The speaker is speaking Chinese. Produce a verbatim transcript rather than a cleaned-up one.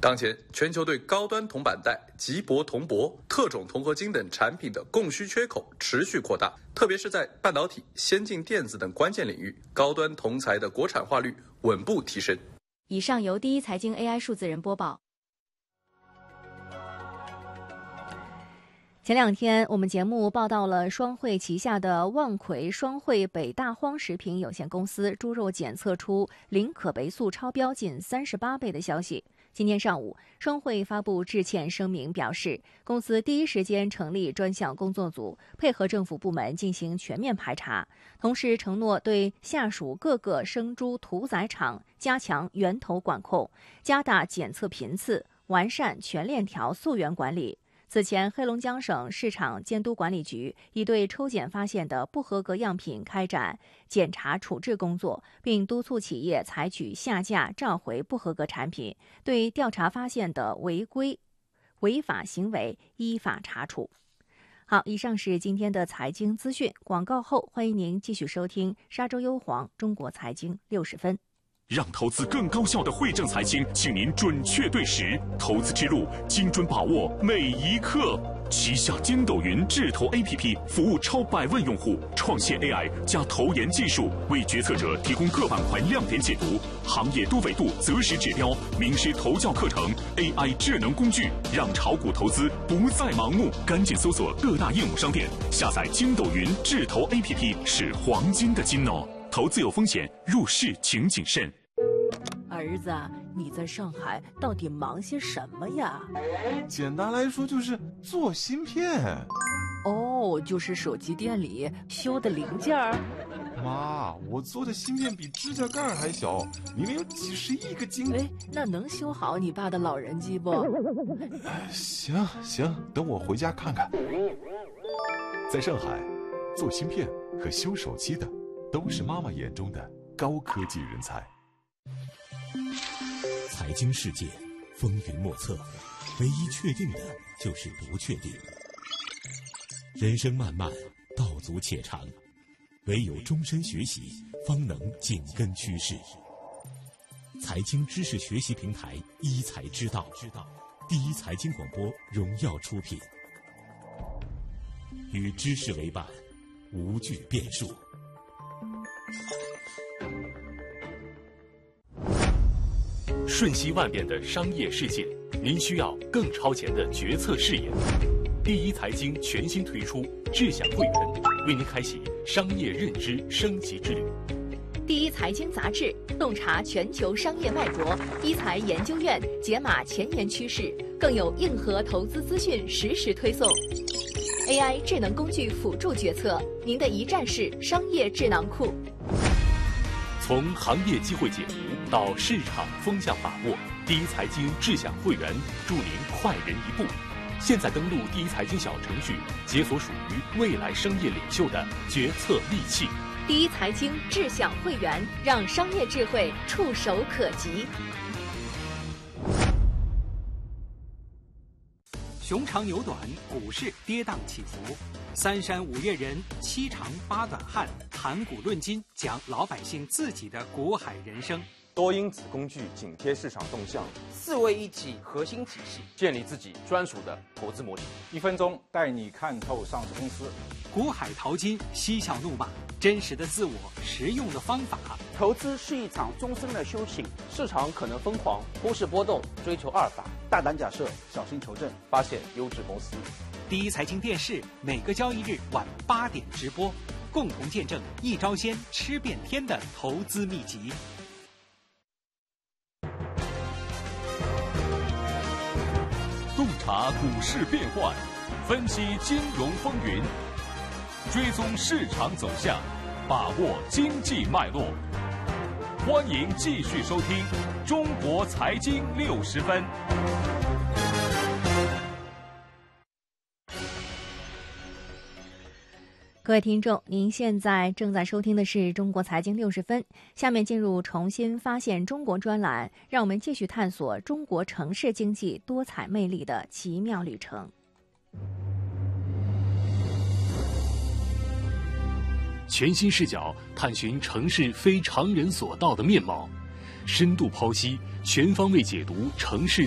当前，全球对高端铜板带、极薄铜箔、特种铜合金等产品的供需缺口持续扩大，特别是在半导体、先进电子等关键领域，高端铜材的国产化率稳步提升。 以上由第一财经 A I 数字人播报。前两天，我们节目报道了双汇旗下的望奎双汇北大荒食品有限公司猪肉检测出磷可霉素超标近三十八倍的消息。今天上午，双汇发布致歉声明，表示公司第一时间成立专项工作组，配合政府部门进行全面排查，同时承诺对下属各个生猪屠宰场加强源头管控，加大检测频次，完善全链条溯源管理。此前，黑龙江省市场监督管理局已对抽检发现的不合格样品开展检查处置工作，并督促企业采取下架、召回不合格产品，对调查发现的违规、违法行为依法查处。好，以上是今天的财经资讯。广告后，欢迎您继续收听沙州优皇中国财经六十分。 让投资更高效的惠正财经，请您准确对时，投资之路精准把握每一刻。旗下筋斗云智投 A P P 服务超百万用户，创现 A I 加投研技术，为决策者提供各板块亮点解读、行业多维度择时指标、名师投教课程、A I 智能工具，让炒股投资不再盲目。赶紧搜索各大应用商店，下载筋斗云智投 A P P， 是黄金的金哦。投资有风险，入市请谨慎。 儿子，你在上海到底忙些什么呀？ 简单来说就是做芯片。 哦，就是手机店里修的零件儿。 妈，我做的芯片比指甲盖还小，里面有几十亿个晶。 哎，那能修好你爸的老人机不？ 行行，等我回家看看。 在上海，做芯片和修手机的都是妈妈眼中的高科技人才。 财经世界风云莫测，唯一确定的就是不确定。人生漫漫，道阻且长，唯有终身学习，方能紧跟趋势。财经知识学习平台一财之道，第一财经广播荣耀出品，与知识为伴，无惧变数。 瞬息万变的商业世界，您需要更超前的决策视野。第一财经全新推出智享会员，为您开启商业认知升级之旅。 第一财经杂志洞察全球商业脉搏，一财研究院解码前沿趋势，更有硬核投资资讯实时推送。A I 智能工具辅助决策，您的一站式商业智囊库。 从行业机会解读到市场风向把握，第一财经智享会员助您快人一步。现在登录第一财经小程序，解锁属于未来商业领袖的决策利器。 第一财经智享会员，让商业智慧触手可及。 熊长牛短，股市跌宕起伏，三山五岳人，七长八短汉，谈股论金，讲老百姓自己的股海人生。 多因子工具紧贴市场动向， 四位一体核心体系， 建立自己专属的投资模型。 一分钟带你看透上市公司， 股海淘金，嬉笑怒骂，真实的自我，实用的方法。 投资是一场终身的修行，市场可能疯狂，股市波动，追求阿尔法， 大胆假设，小心求证， 发现优质公司。 第一财经电视每个交易日晚八点直播，共同见证一招鲜吃遍天的投资秘籍。 洞察股市变幻，分析金融风云，追踪市场走向，把握经济脉络。欢迎继续收听《中国财经六十分》。 各位听众，您现在正在收听的是《中国财经六十分》，下面进入重新发现中国专栏，让我们继续探索中国城市经济多彩魅力的奇妙旅程。 全新视角探寻城市非常人所到的面貌，深度剖析，全方位解读城市